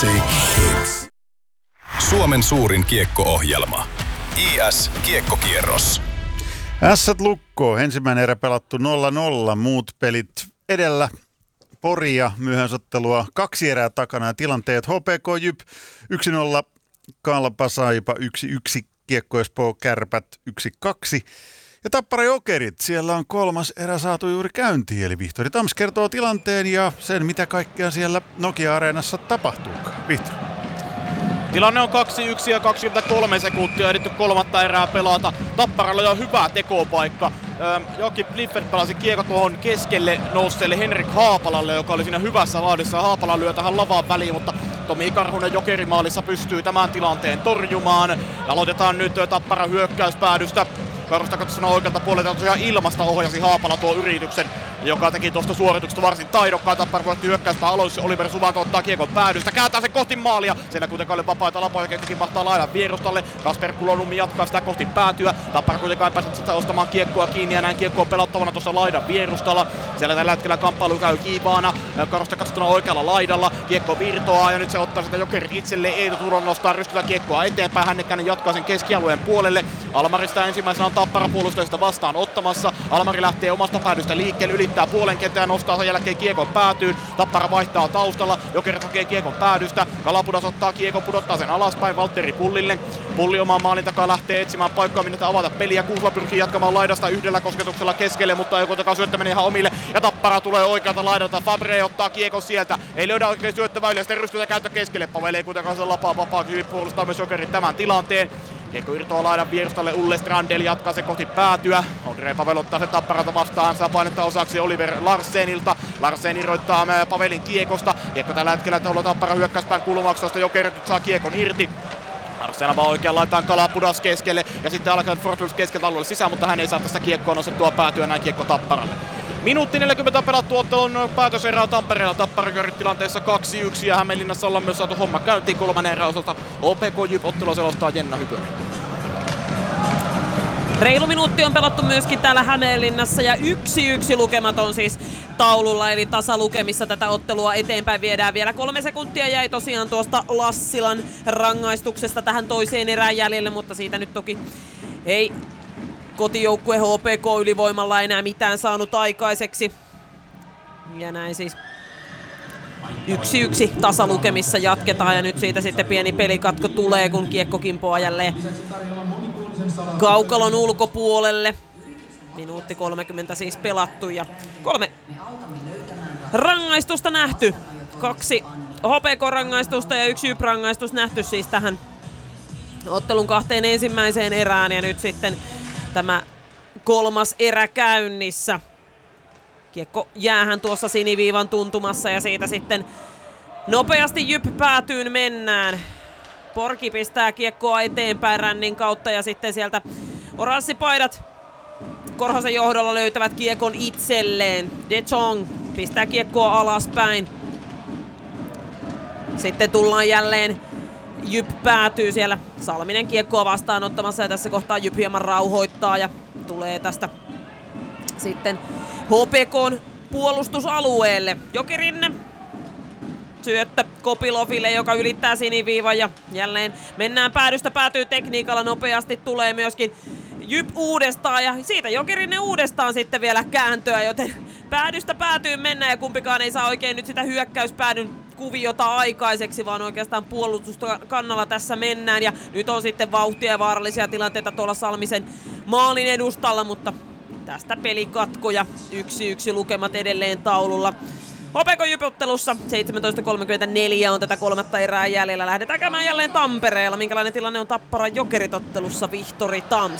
Suomen suurin kiekko-ohjelma. IS Kiekkokierros. Ässät lukko. Ensimmäinen erä pelattu 0-0. Muut pelit edellä. Poria myöhäisottelua 2 erää takana ja tilanteet HPK Jyp 1-0, Kalpa Saipa 1-1, Kiekko Espoo Kärpät 1-2 ja Tappara Jokerit. Siellä on 3. erä saatu juuri käyntiin, eli Vihtori Tams kertoo tilanteen ja sen mitä kaikkea siellä Nokia-areenassa tapahtuukaan. Vihtori. Tilanne on 2-1 ja 23 sekuntia ehditty 3. erää pelata. Tapparalla on hyvä tekopaikka. Joakim Bliffen pelasi kiekko tuohon keskelle nousseelle Henrik Haapalalle, joka oli siinä hyvässä laadissa. Haapala lyö tähän lavaan väliin, mutta Tomi Karhunen Jokerimaalissa pystyy tämän tilanteen torjumaan. Aloitetaan nyt Tapparan hyökkäyspäädystä. Karusta katsottuna oikealta puolelta tosiaan ilmasta ohjasi Haapala tuo yrityksen, joka teki tuosta suorituksesta varsin taidokkaan. Tappara voitti hyökkäyspää aloissa. Oliver Suvanto ottaa kiekon päädystä, kääntää sen kohti maalia. Siellä kuitenkaan oli vapaita lapoja, kuitenkin mahtaa laidan vierustalle. Kasper Kulonummi jatkaa sitä kohti päätyä. Tappara kuitenkaan ei päässyt sitä ostamaan kiekkoa kiinni ja näin kiekko on pelattavana tuossa laidan vierustalla. Siellä tällä hetkellä kamppailu käy kiivaana. Karusta katsottuna oikealla laidalla. Kiekko virtoaa ja nyt se ottaa sitä Jokerit itselleen. Eetu Turon nostaa rystyllä kiekkoa eteenpäin. Hännekäinen jatkaa sen keskialueen puolelle. Almarista ensimmäisenä on Tappara puolustajista vastaan ottamassa. Almari lähtee omasta päädystä liikkeelle, ylittää puolen kentän ja nostaa sen jälkeen kiekon päätyyn. Tappara vaihtaa taustalla. Jokerit hakee kiekon päädystä. Kalapudas ottaa kiekon, pudottaa sen alaspäin Valtteri Pullille. Pulli oman maalin takaa lähtee etsimään paikkaa, minne avata peliä. Kuusla pyrkii jatkamaan laidasta yhdellä kosketuksella keskelle, mutta ei kuitenkaan syöttäminen ihan omille. Ja Tappara tulee oikealta laidalta. Fabre ottaa kiekon sieltä. Ei löydä oikein syöttäväyliä, sitten rystytä käyttö keskelle. Pavel ei kuitenkaan se lapaa vapaa. Puolustaa myös Jokerit tämän tilanteen. Kiekko irtoaa laidan vierustalle, Ulle Strandel jatkaa se kohti päätyä. Ondrej Pavel ottaa se Tapparalta vastaan, saa painetta osaksi Oliver Larsenilta. Larsen irroittaa Pavelin kiekosta. Kiekko tällä hetkellä tuolla Tappara hyökkäyspään kulmauksesta, Jokerit nyt saa kiekon irti. Larsen vaan oikein laitetaan Kalapudas keskelle ja sitten alkaa Fortuna keskeltä alueelle sisään, mutta hän ei saa tästä kiekkoa nostettua päätyä, näin kiekko Tapparalle. Minuutti 40 pelattu ottelun päätöserää Tampereella. Tappara tilanteessa 2-1 ja Hämeenlinnassa ollaan myös saatu homma käyntiin 3. erän osalta. OPK Jyp ottelua selostaa Jenna Hypönen. Reilu minuutti on pelattu myöskin täällä Hämeenlinnassa ja 1-1 lukemat on siis taululla, eli tasalukemissa tätä ottelua eteenpäin viedään. Vielä 3 sekuntia jäi tosiaan tuosta Lassilan rangaistuksesta tähän toiseen erään jäljelle, mutta siitä nyt toki ei kotijoukkue HPK ylivoimalla enää mitään saanut aikaiseksi. Ja näin siis 1-1 tasalukemissa jatketaan ja nyt siitä sitten pieni pelikatko tulee, kun kiekko kimpoaa jälleen kaukalon ulkopuolelle. Minuutti 30 siis pelattu ja 3 rangaistusta nähty. 2 HPK-rangaistusta ja 1 Jyp-rangaistus nähty siis tähän ottelun 2 ensimmäiseen erään ja nyt sitten tämä 3. erä käynnissä. Kiekko jäähän tuossa siniviivan tuntumassa ja siitä sitten nopeasti Jyp päätyyn mennään. Porki pistää kiekkoa eteenpäin rännin kautta ja sitten sieltä oranssipaidat Korhosen johdolla löytävät kiekon itselleen. De Jong pistää kiekkoa alaspäin. Sitten tullaan jälleen. Jyp päätyy siellä. Salminen kiekkoa vastaanottamassa ja tässä kohtaa Jyp hieman rauhoittaa ja tulee tästä sitten HPK:n puolustusalueelle. Jokirinne syöttö Kopiloville, joka ylittää siniviivan ja jälleen mennään päädystä, päätyy tekniikalla nopeasti, tulee myöskin Jyp uudestaan ja siitä Jokirinne uudestaan sitten vielä kääntöä, joten päädystä päätyy mennä ja kumpikaan ei saa oikein nyt sitä hyökkäyspäädyn kuviota aikaiseksi, vaan oikeastaan puolustuskannalla tässä mennään ja nyt on sitten vauhtia ja vaarallisia tilanteita tuolla Salmisen maalin edustalla, mutta tästä pelikatkoja 1-1 lukemat edelleen taululla. HPK Jyp-ottelussa 17.34 on tätä 3. erää jäljellä. Lähdetään käymään jälleen Tampereella. Minkälainen tilanne on Tappara Jokerit-ottelussa, Vihtori Tams?